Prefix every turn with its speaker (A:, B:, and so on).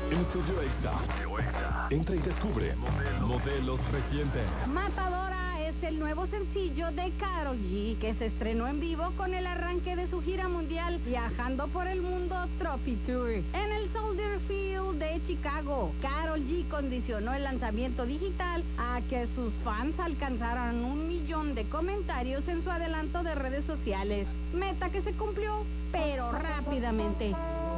A: En Estudio Exa. Entra y descubre modelos recientes.
B: Matadora es el nuevo sencillo de Karol G, que se estrenó en vivo con el arranque de su gira mundial Viajando por el Mundo Trophy Tour en el Soldier Field de Chicago. Karol G condicionó el lanzamiento digital a que sus fans alcanzaran 1 millón de comentarios en su adelanto de redes sociales, meta que se cumplió, pero rápidamente.